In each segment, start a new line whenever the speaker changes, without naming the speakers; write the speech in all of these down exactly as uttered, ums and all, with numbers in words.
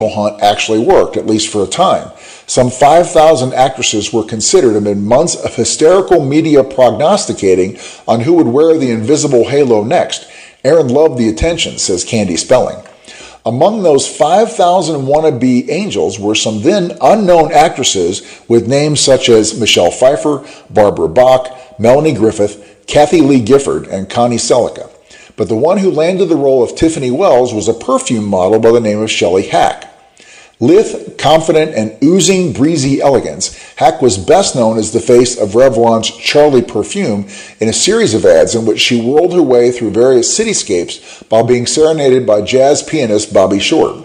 hunt actually worked, at least for a time. Some five thousand actresses were considered amid months of hysterical media prognosticating on who would wear the invisible halo next. Aaron loved the attention, says Candy Spelling. Among those five thousand wannabe angels were some then unknown actresses with names such as Michelle Pfeiffer, Barbara Bach, Melanie Griffith, Kathy Lee Gifford, and Connie Selica. But the one who landed the role of Tiffany Wells was a perfume model by the name of Shelley Hack. Lithe, confident, and oozing breezy elegance, Hack was best known as the face of Revlon's Charlie perfume in a series of ads in which she whirled her way through various cityscapes while being serenaded by jazz pianist Bobby Short.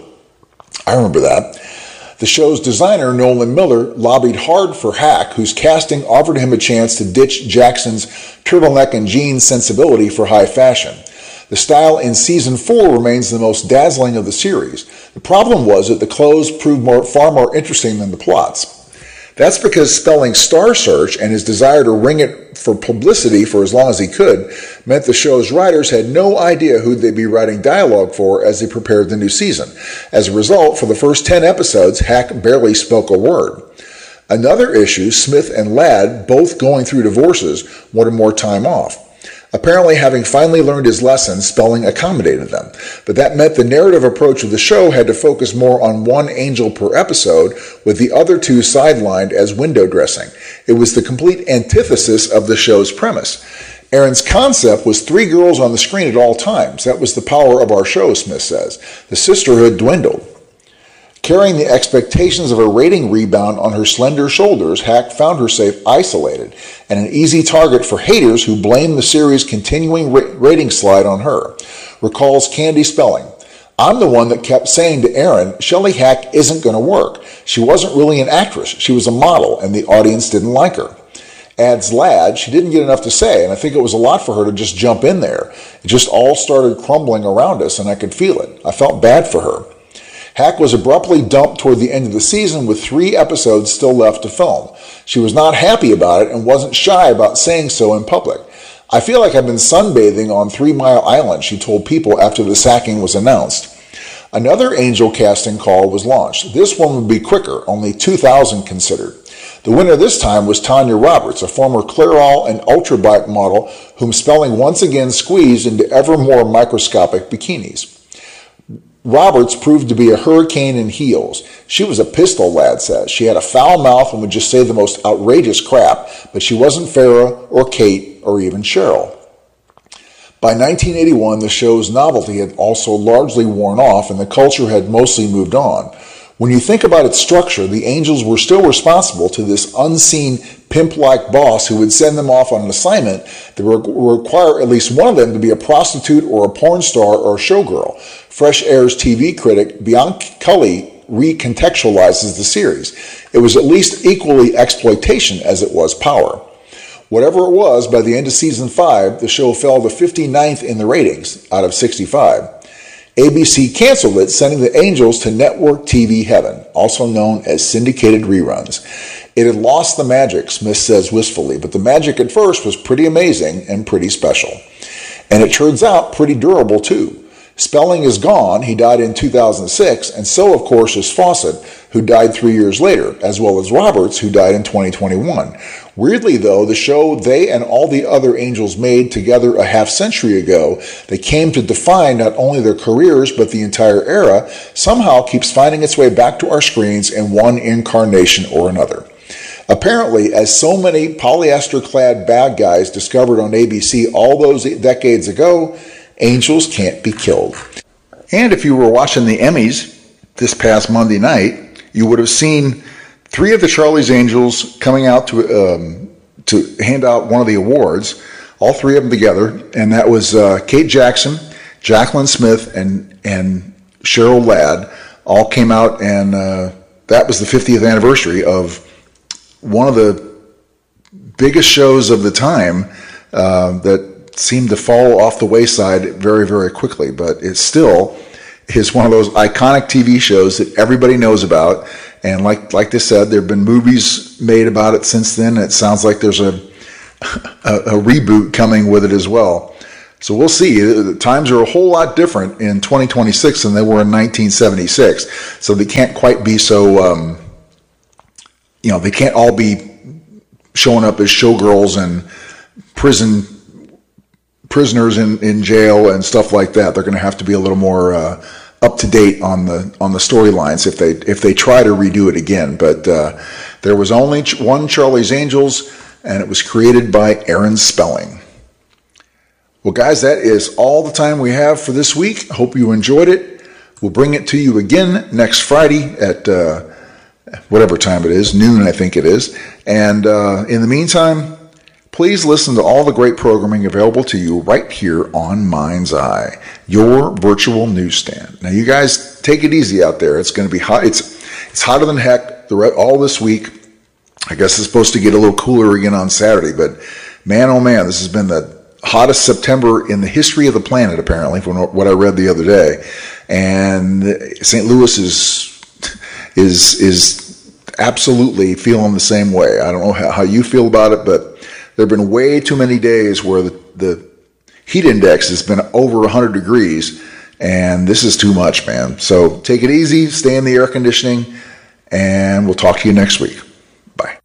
I remember that. The show's designer, Nolan Miller, lobbied hard for Hack, whose casting offered him a chance to ditch Jackson's turtleneck and jeans sensibility for high fashion. The style in season four remains the most dazzling of the series. The problem was that the clothes proved more, far more interesting than the plots. That's because Spelling's star search and his desire to wring it for publicity for as long as he could meant the show's writers had no idea who they'd be writing dialogue for as they prepared the new season. As a result, for the first ten episodes, Hack barely spoke a word. Another issue, Smith and Ladd, both going through divorces, wanted more time off. Apparently, having finally learned his lesson, Spelling accommodated them. But that meant the narrative approach of the show had to focus more on one angel per episode, with the other two sidelined as window dressing. It was the complete antithesis of the show's premise. Aaron's concept was three girls on the screen at all times. That was the power of our show, Smith says. The sisterhood dwindled. Carrying the expectations of a rating rebound on her slender shoulders, Hack found herself isolated and an easy target for haters who blamed the series' continuing ra- rating slide on her. Recalls Candy Spelling. I'm the one that kept saying to Aaron, Shelley Hack isn't going to work. She wasn't really an actress. She was a model, and the audience didn't like her. Adds Ladd, she didn't get enough to say, and I think it was a lot for her to just jump in there. It just all started crumbling around us, and I could feel it. I felt bad for her. Hack was abruptly dumped toward the end of the season with three episodes still left to film. She was not happy about it and wasn't shy about saying so in public. I feel like I've been sunbathing on Three Mile Island, she told People after the sacking was announced. Another angel casting call was launched. This one would be quicker, only two thousand considered. The winner this time was Tanya Roberts, a former Clairol and Ultrabike model whom Spelling once again squeezed into ever more microscopic bikinis. Roberts proved to be a hurricane in heels. She was a pistol, Ladd says. She had a foul mouth and would just say the most outrageous crap, but she wasn't Farrah or Kate or even Cheryl. By nineteen eighty-one, the show's novelty had also largely worn off and the culture had mostly moved on. When you think about its structure, the angels were still responsible to this unseen pimp-like boss who would send them off on an assignment that would require at least one of them to be a prostitute or a porn star or a showgirl. Fresh Air's T V critic Bianca Cully recontextualizes the series. It was at least equally exploitation as it was power. Whatever it was, by the end of season five, the show fell to fifty-ninth in the ratings out of sixty-five. A B C canceled it, sending the angels to network T V heaven, also known as syndicated reruns. It had lost the magic, Smith says wistfully, but the magic at first was pretty amazing and pretty special. And it turns out pretty durable too. Spelling is gone, he died in two thousand six, and so of course is Fawcett, who died three years later, as well as Roberts, who died in twenty twenty-one. Weirdly though, the show they and all the other angels made together a half century ago, that came to define not only their careers but the entire era, somehow keeps finding its way back to our screens in one incarnation or another. Apparently, as so many polyester-clad bad guys discovered on A B C all those decades ago, angels can't be killed. And if you were watching the Emmys this past Monday night, you would have seen three of the Charlie's Angels coming out to um, to hand out one of the awards, all three of them together, and that was uh, Kate Jackson, Jacqueline Smith, and and Cheryl Ladd, all came out, and uh, that was the fiftieth anniversary of one of the biggest shows of the time uh, that seemed to fall off the wayside very, very quickly, but it still is one of those iconic T V shows that everybody knows about. And like like they said, there have been movies made about it since then. And it sounds like there's a, a a reboot coming with it as well. So we'll see. The times are a whole lot different in twenty twenty-six than they were in nineteen seventy-six. So they can't quite be so, um, you know, they can't all be showing up as showgirls and prison prisoners in, in jail and stuff like that. They're going to have to be a little more uh, up to date on the on the storylines if they if they try to redo it again. But uh, there was only one Charlie's Angels, and it was created by Aaron Spelling. Well, guys, that is all the time we have for this week. I hope you enjoyed it. We'll bring it to you again next Friday at uh, whatever time it is, noon I think it is. And uh, in the meantime, please listen to all the great programming available to you right here on Mind's Eye, your virtual newsstand. Now, you guys take it easy out there. It's going to be hot. It's it's hotter than heck the re- all this week. I guess it's supposed to get a little cooler again on Saturday, but man, oh man, this has been the hottest September in the history of the planet, apparently, from what I read the other day. And Saint Louis is is is absolutely feeling the same way. I don't know how, how you feel about it, but there have been way too many days where the, the heat index has been over one hundred degrees, and this is too much, man. So take it easy, stay in the air conditioning, and we'll talk to you next week.